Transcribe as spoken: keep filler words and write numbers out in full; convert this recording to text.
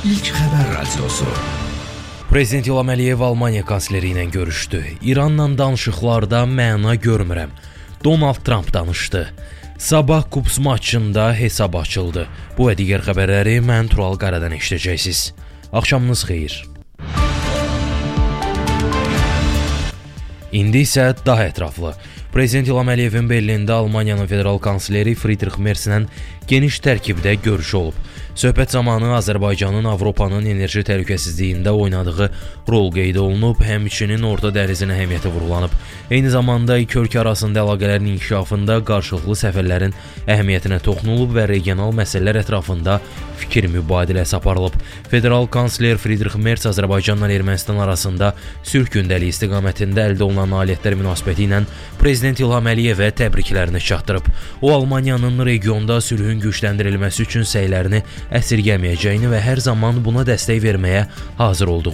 İlk Xəbər Radiosu. Prezident İlham Əliyev Almaniya kansleri ilə görüşdü. İranla danışıqlarda məna görmürəm. Donald Trump danışdı. Sabah Kups maçında hesab açıldı. Bu və digər xəbərləri mən Tural Qaradan eşidəcəksiniz. Axşamınız xeyir. İndi isə daha ətraflı. Prezident İlham Əliyevin Berlində Almaniyanın federal kansleri Friedrich Merzlə geniş tərkibdə görüşü olub. Söhbət zamanı Azərbaycanın Avropanın enerji təhlükəsizliyində oynadığı rol qeyd olunub, həmçinin Orta Dənizin əhəmiyyəti vurğulanıb. Eyni zamanda iki ölkə arasında əlaqələrin inkişafında qarşılıqlı səfərlərin əhəmiyyətinə toxunulub və regional məsələlər ətrafında fikir mübadiləsi aparılıb. Federal kansler Friedrich Merz Azərbaycanla Ermənistan arasında sülh gündəliyi istiqamətində əldə olunan nailiyyətlər münasibəti ilə Prezident İlham Əliyevə təbriklərini çatdırıb. O, Almaniyanın regionda sülhün gücləndirilməsi üçün səylərini əsirgəməyəcəyini və hər zaman buna dəstək verməyə hazır olduğunu